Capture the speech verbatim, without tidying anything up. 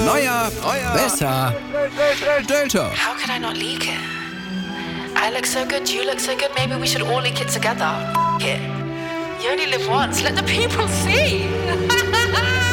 Neuer, neuer, besser, Delta. How could I not leak it? I look so good, you look so good, maybe we should all leak it together. F- it. You only live once, let the people see.